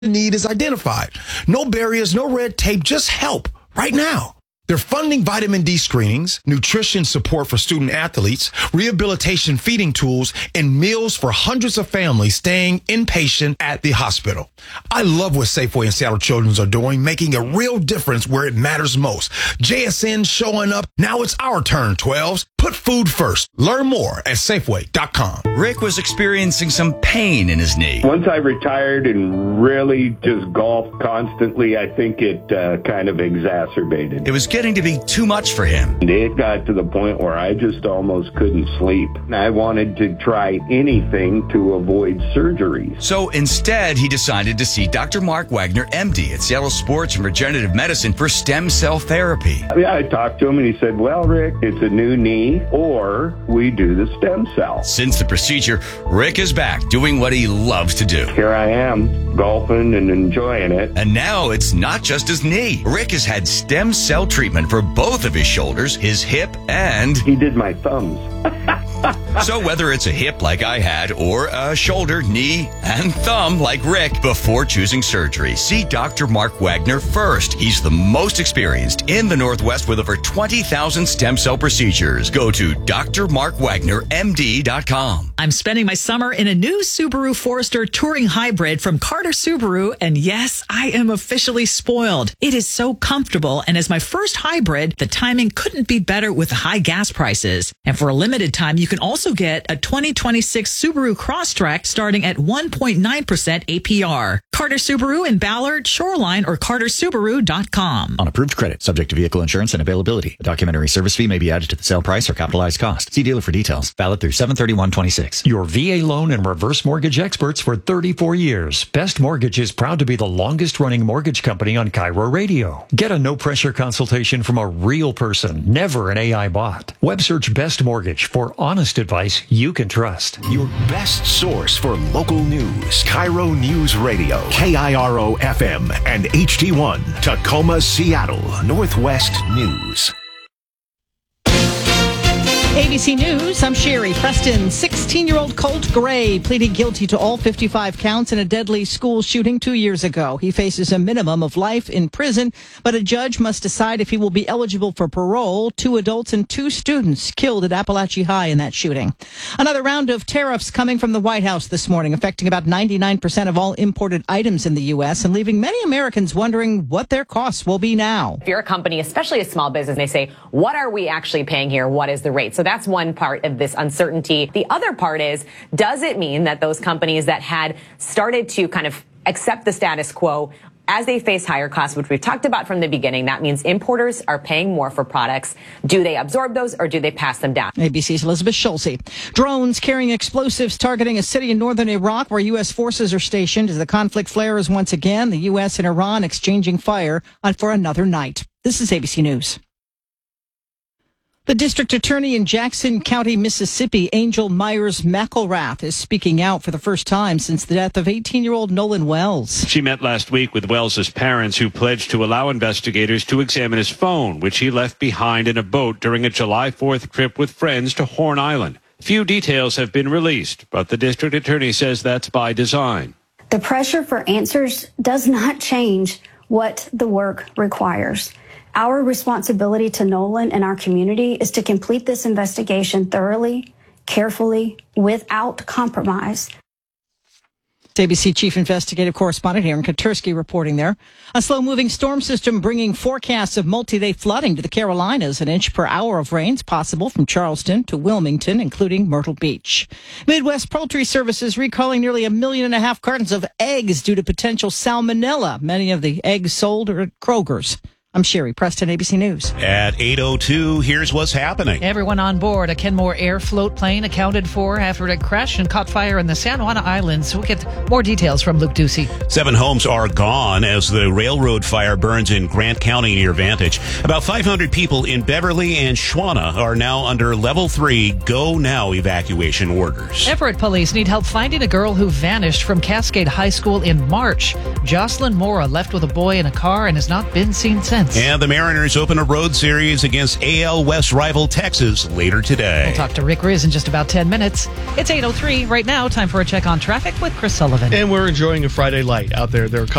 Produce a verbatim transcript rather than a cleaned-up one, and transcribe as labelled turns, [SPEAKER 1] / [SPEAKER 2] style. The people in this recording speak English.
[SPEAKER 1] need is identified. No barriers, no red tape, just help right now. They're funding vitamin D screenings, nutrition support for student athletes, rehabilitation feeding tools, and meals for hundreds of families staying inpatient at the hospital. I love what Safeway and Seattle Children's are doing, making a real difference where it matters most. J S N showing up. Now it's our turn, twelves. Put food first. Learn more at Safeway dot com.
[SPEAKER 2] Rick was experiencing some pain in his knee.
[SPEAKER 3] Once I retired and really just golfed constantly, I think it uh, kind of exacerbated.
[SPEAKER 2] It was getting to be too much for him.
[SPEAKER 3] It got to the point where I just almost couldn't sleep. I wanted to try anything to avoid surgery.
[SPEAKER 2] So instead, he decided to see Doctor Mark Wagner, M D, at Seattle Sports and Regenerative Medicine for stem cell therapy.
[SPEAKER 3] Yeah, I talked to him and he said, well, Rick, it's a new knee or we do the stem cell.
[SPEAKER 2] Since the procedure, Rick is back doing what he loves to do.
[SPEAKER 3] Here I am, golfing and enjoying it.
[SPEAKER 2] And now it's not just his knee. Rick has had stem cell treatment for both of his shoulders, his hip, and...
[SPEAKER 3] He did my thumbs.
[SPEAKER 2] So whether it's a hip like I had or a shoulder, knee, and thumb like Rick, before choosing surgery, see Doctor Mark Wagner first. He's the most experienced in the Northwest with over twenty thousand stem cell procedures. Go to D R Mark Wagner M D dot com.
[SPEAKER 4] I'm spending my summer in a new Subaru Forester Touring Hybrid from Carter Subaru, and yes, I am officially spoiled. It is so comfortable, and as my first hybrid, the timing couldn't be better with the high gas prices. And for a limited time, you can also get a twenty twenty-six Subaru Crosstrek starting at one point nine percent A P R. Carter Subaru in Ballard, Shoreline, or carter subaru dot com.
[SPEAKER 5] On approved credit, subject to vehicle insurance and availability. A documentary service fee may be added to the sale price or capitalized cost. See dealer for details. Valid through seven thirty-one twenty-six.
[SPEAKER 6] Your V A loan and reverse mortgage experts for thirty-four years. Best Mortgage is proud to be the longest running mortgage company on Cairo Radio. Get a no pressure consultation from a real person, never an A I bot. Web search Best Mortgage for honest advice you can trust.
[SPEAKER 7] Your best source for local news. Cairo News Radio. K I R O F M and H D one. Tacoma, Seattle. Northwest News.
[SPEAKER 8] A B C News, I'm Sherry Preston. sixteen-year-old Colt Gray pleaded guilty to all fifty-five counts in a deadly school shooting two years ago. He faces a minimum of life in prison, but a judge must decide if he will be eligible for parole. Two adults and two students killed at Appalachia High in that shooting. Another round of tariffs coming from the White House this morning, affecting about ninety-nine percent of all imported items in the U S and leaving many Americans wondering what their costs will be now.
[SPEAKER 9] If you're a company, especially a small business, they say, what are we actually paying here? What is the rate? So that's one part of this uncertainty. The other part is, does it mean that those companies that had started to kind of accept the status quo as they face higher costs, which we've talked about from the beginning, that means importers are paying more for products. Do they absorb those or do they pass them down?
[SPEAKER 8] A B C's Elizabeth Schulze. Drones carrying explosives targeting a city in northern Iraq where U S forces are stationed as the conflict flares once again. The U S and Iran exchanging fire for another night. This is A B C News. The district attorney in Jackson County, Mississippi, Angel Myers McElrath, is speaking out for the first time since the death of eighteen-year-old Nolan Wells.
[SPEAKER 10] She met last week with Wells's parents, who pledged to allow investigators to examine his phone, which he left behind in a boat during a July fourth trip with friends to Horn Island. Few details have been released, but the district attorney says that's by design.
[SPEAKER 11] The pressure for answers does not change what the work requires. Our responsibility to Nolan and our community is to complete this investigation thoroughly, carefully, without compromise.
[SPEAKER 8] A B C Chief Investigative Correspondent Aaron Katursky reporting there. A slow-moving storm system bringing forecasts of multi-day flooding to the Carolinas. An inch per hour of rains possible from Charleston to Wilmington, including Myrtle Beach. Midwest Poultry Services recalling nearly a million and a half cartons of eggs due to potential salmonella. Many of the eggs sold are at Kroger's. I'm Sherry Preston, A B C News.
[SPEAKER 12] At eight oh two, here's what's happening.
[SPEAKER 13] Everyone on board a Kenmore Air float plane accounted for after it crashed and caught fire in the San Juan Islands. We'll get more details from Luke Ducey.
[SPEAKER 12] Seven homes are gone as the railroad fire burns in Grant County near Vantage. About five hundred people in Beverly and Schwana are now under level three Go Now evacuation orders.
[SPEAKER 13] Everett police need help finding a girl who vanished from Cascade High School in March. Jocelyn Mora left with a boy in a car and has not been seen since. chance.
[SPEAKER 12] And the Mariners open a road series against A L West rival Texas later today.
[SPEAKER 13] We'll talk to Rick Riz in just about ten minutes. It's eight oh three right now. Time for a check on traffic with Chris Sullivan.
[SPEAKER 14] And we're enjoying a Friday light out there. There are a couple